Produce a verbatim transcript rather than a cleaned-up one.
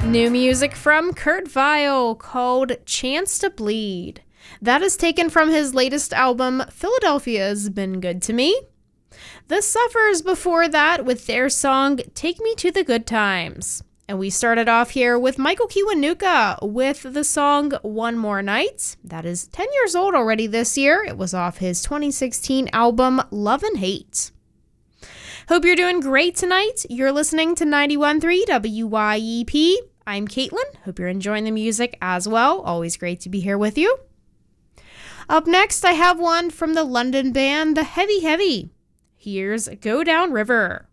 New music from Kurt Vile called Chance to Bleed. That is taken from his latest album, Philadelphia's Been Good to Me. The Suffers before that with their song, Take Me to the Good Times. And we started off here with Michael Kiwanuka with the song One More Night. That is ten years old already this year. It was off his twenty sixteen album, Love and Hate. Hope you're doing great tonight. You're listening to ninety-one point three W Y E P. I'm Caitlin. Hope you're enjoying the music as well. Always great to be here with you. Up next, I have one from the London band The Heavy Heavy. Here's Go Down River.